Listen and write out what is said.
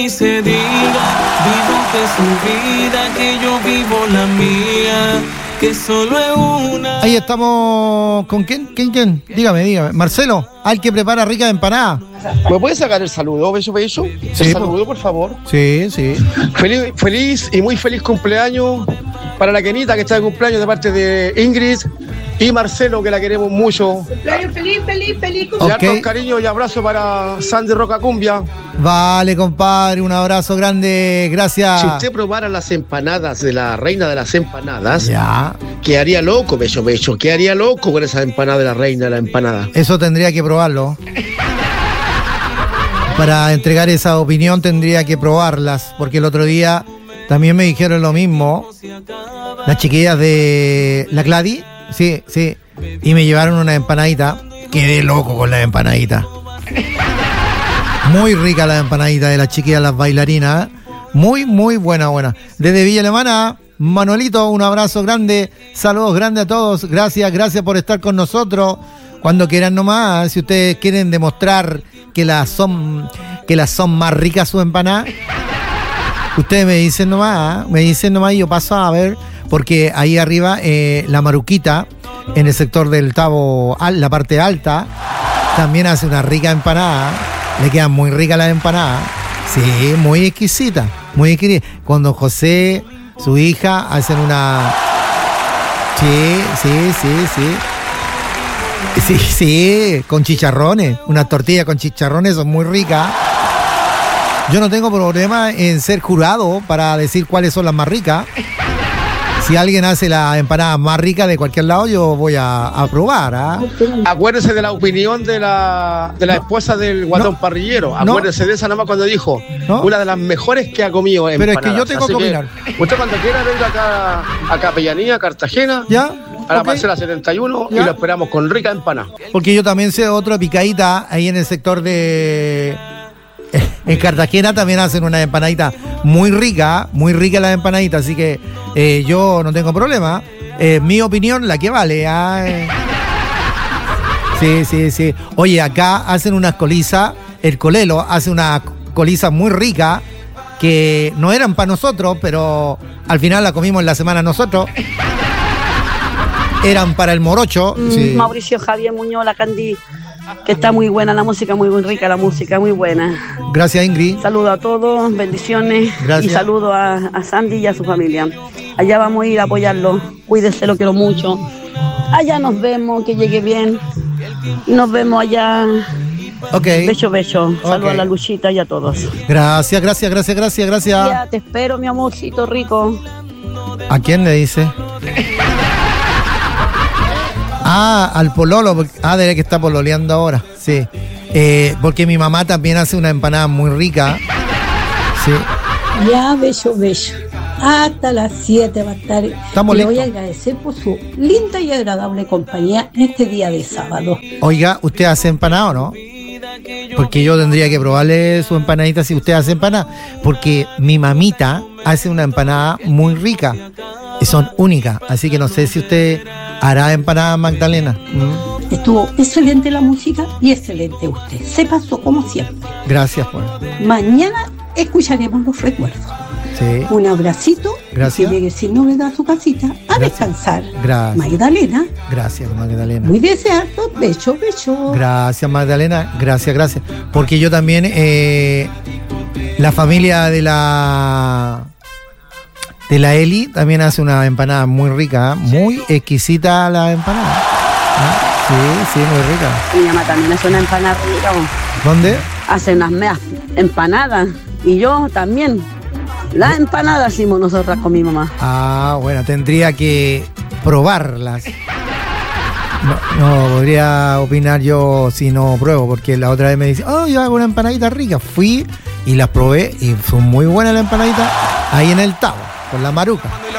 Y se diga, viva usted su vida, que yo vivo la mía, que solo es una. Ahí estamos. ¿Con quién? ¿Quién? Dígame. Marcelo, al que prepara rica empanada. ¿Me puedes sacar el saludo, beso? Sí, el saludo, por favor. Sí. Feliz y muy feliz cumpleaños para la Kenita, que está de cumpleaños de parte de Ingrid y Marcelo, que la queremos mucho. Cumpleaños feliz. Y hartos cariños y abrazos para Sandy Roca Cumbia. Vale, compadre, un abrazo grande, gracias. Si usted probara las empanadas de la reina de las empanadas, ya, quedaría loco, beso. Quedaría loco con esa empanada de la reina de la empanada. Eso tendría que probarlo. Para entregar esa opinión tendría que probarlas, porque el otro día también me dijeron lo mismo las chiquillas de la Gladys, sí, y me llevaron una empanadita. Quedé loco con la empanadita. Muy rica la empanadita de las chiquillas, las bailarinas, muy buena. Desde Villa Alemana, Manuelito, un abrazo grande, saludos grandes a todos, gracias por estar con nosotros. Cuando quieran nomás, si ustedes quieren demostrar que las son más ricas sus empanadas, ustedes me dicen nomás y yo paso a ver, porque ahí arriba la Maruquita, en el sector del Tabo, la parte alta, también hace una rica empanada, le quedan muy ricas las empanadas, sí, muy exquisita. Con don José, su hija, hacen una... Sí, con chicharrones, unas tortillas con chicharrones son muy ricas. Yo no tengo problema en ser jurado para decir cuáles son las más ricas. Si alguien hace la empanada más rica de cualquier lado, yo voy a probar. Acuérdese de la opinión de la esposa del guatón parrillero. Acuérdese de esa nomás cuando dijo una de las mejores que ha comido empanadas. Pero es que yo tengo que opinar. Usted cuando quiera venga acá a Capellanía, Cartagena. ¿Ya? A la parcela 71 ¿ya? Y lo esperamos con rica empanada. Porque yo también sé otra picadita ahí en el sector de... En Cartagena también hacen una empanadita muy rica la empanadita, así que yo no tengo problema. Mi opinión, la que vale. Sí. Oye, acá hacen unas colizas, el Colelo hace una coliza muy rica que no eran para nosotros, pero al final la comimos en la semana nosotros. Eran para el morocho. Sí. Mauricio Javier Muñoz, la Candy, que está muy buena, la música muy rica, la música muy buena. Gracias, Ingrid. Saludo a todos, bendiciones. Gracias. Y saludo a Sandy y a su familia. Allá vamos a ir a apoyarlo. Cuídese, lo quiero mucho. Allá nos vemos, que llegue bien. Nos vemos allá. Ok. Beso. Saludo a la Luchita y a todos. Gracias. Ya te espero, mi amorcito rico. ¿A quién le dice? Al pololo, debe que está pololeando ahora, sí. Porque mi mamá también hace una empanada muy rica. Sí. Ya, beso. Hasta las 7 va a estar. Estamos Le listos. voy a agradecer por su linda y agradable compañía en este día de sábado. Oiga, ¿usted hace empanada o no? Porque yo tendría que probarle su empanadita si usted hace empanada. Porque mi mamita hace una empanada muy rica. Y son únicas. Así que no sé si usted hará empanada Magdalena. Estuvo excelente la música y excelente usted. Se pasó como siempre. Gracias, pues. Mañana escucharemos los recuerdos. Sí. Un abracito. Gracias. Que llegue sin novedad a su casita a descansar. Gracias. Magdalena. Gracias, Magdalena. Muy deseado. Beso. Gracias, Magdalena. Gracias. Porque yo también, la familia de la Eli también hace una empanada muy rica, muy exquisita la empanada. Sí, muy rica. Mi mamá también hace una empanada rica. ¿Dónde? Hace unas meas empanadas. Y yo también. Las empanadas hicimos nosotras con mi mamá. Bueno, tendría que probarlas. No podría opinar yo si no pruebo, porque la otra vez me dice, yo hago una empanadita rica. Fui y las probé y son muy buenas las empanaditas ahí en el Tabo, con la Maruca.